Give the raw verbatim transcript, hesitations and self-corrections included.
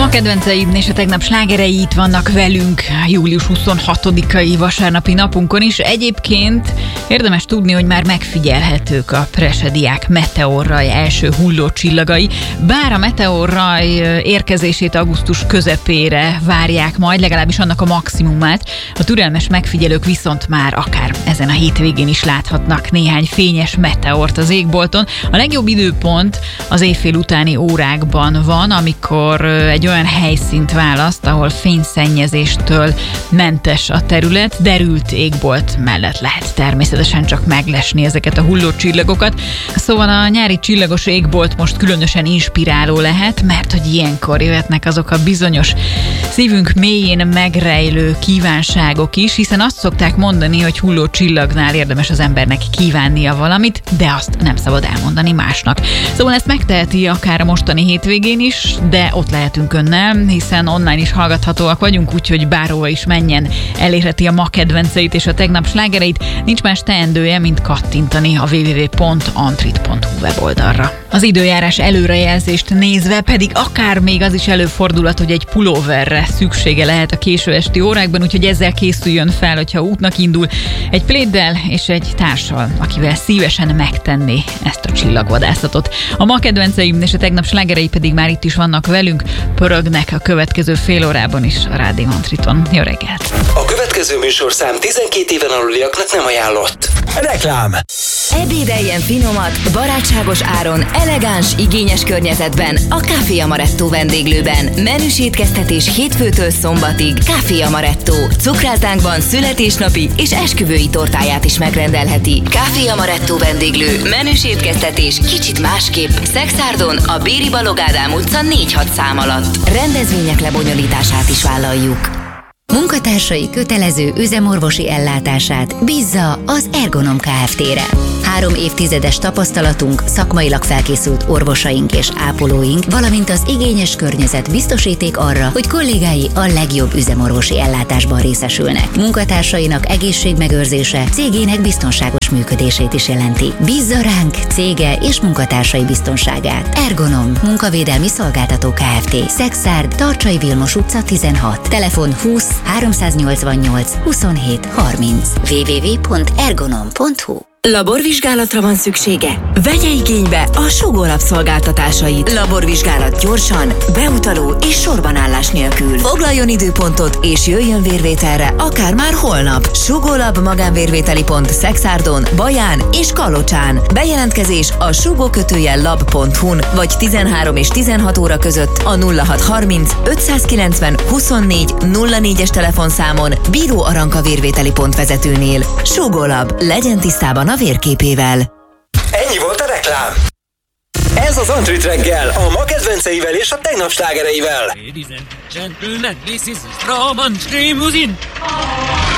Ma kedvenceim és a tegnap slágerei itt vannak velünk július huszonhatodikai vasárnapi napunkon is. Egyébként érdemes tudni, hogy már megfigyelhetők a Presediák meteorraj első hullócsillagai. Bár a meteorraj érkezését augusztus közepére várják majd, legalábbis annak a maximumát, a türelmes megfigyelők viszont már akár ezen a hétvégén is láthatnak néhány fényes meteort az égbolton. A legjobb időpont az éjfél utáni órákban van, amikor egy olyan helyszínt választ, ahol fényszennyezéstől mentes a terület, derült égbolt mellett lehet természetesen csak meglesni ezeket a hullócsillagokat. Szóval a nyári csillagos égbolt most különösen inspiráló lehet, mert hogy ilyenkor jöhetnek azok a bizonyos szívünk mélyén megrejlő kívánságok is, hiszen azt szokták mondani, hogy hullócsillagnál érdemes az embernek kívánnia valamit, de azt nem szabad elmondani másnak. Szóval ezt megteheti akár a mostani hétvégén is, de ott lehetünk önnel, hiszen online is hallgathatóak vagyunk, úgyhogy bárhova is menjen, elérheti a ma kedvenceit és a tegnap slágereit. Nincs más teendője, mint kattintani a double-u double-u double-u pont antrit pont hu weboldalra. Az időjárás előrejelzést nézve pedig akár még az is előfordulhat, hogy egy pulóverre szüksége lehet a késő esti órákban, úgyhogy ezzel készüljön fel, hogyha útnak indul, egy pléddel és egy társal, akivel szívesen megtenné ezt a csillagvadászatot. A ma kedvenceim és a tegnap slágerei pedig már itt is vannak velünk, pörögnek a következő fél órában is a Rádió Antriton. Jó reggelt! A következő műsorszám tizenkét éven aluliaknak nem ajánlott. Reklám! Ebédeljen finomat, barátságos áron, elegáns, igényes környezetben a Café Amaretto vendéglőben. Menüs étkeztetés hétfőtől szombatig. Café Amaretto. Cukrátánkban születésnapi és esküvői tortáját is megrendelheti. Café Amaretto vendéglő. Menüs étkeztetés kicsit másképp. Szexárdon a Béri Balogh Ádám utca négy hat szám alatt. Rendezvények lebonyolítását is vállaljuk. Munkatársai kötelező üzemorvosi ellátását bízza az Ergonom Kft-re. Három évtizedes tapasztalatunk, szakmailag felkészült orvosaink és ápolóink, valamint az igényes környezet biztosíték arra, hogy kollégái a legjobb üzemorvosi ellátásban részesülnek. Munkatársainak egészségmegőrzése cégének biztonságos működését is jelenti. Bízza ránk cége és munkatársai biztonságát. Ergonom Munkavédelmi Szolgáltató Kft. Szexárd, Tarcsai Vilmos utca tizenhat. Telefon húsz háromszáznyolcvannyolc huszonhét harminc. double-u double-u double-u pont ergonom pont hu. Laborvizsgálatra van szüksége? Vegye igénybe a Sugó Lab szolgáltatásait. Laborvizsgálat gyorsan, beutaló és sorbanállás nélkül. Foglaljon időpontot és jöjjön vérvételre akár már holnap. Sugó Lab magánvérvételi pont Szexárdon, Baján és Kalocsán. Bejelentkezés a sugó kötőjel lab pont hu-n vagy tizenhárom és tizenhat óra között a nulla hat harminc ötszázkilencven huszonnégy nulla négyes telefonszámon Bíró Aranka vérvételi pont vezetőnél. Sugó Lab. Legyen tisztában a vérképével. Ennyi volt a reklám. Ez az Antrit reggel, a ma kedvenceivel és a tegnap slágereivel. Ladies and gentlemen, this is Roman Streamusin.